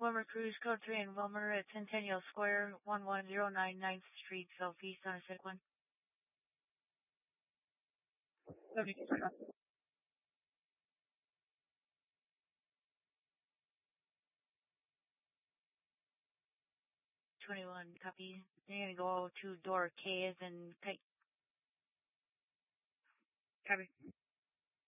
Wilmer Cruise, Code 3 in Wilmer at Centennial Square, 11099 9th Street, Southeast, on a sick one. Okay. 21, copy. You're gonna go to door K as in kite. Copy.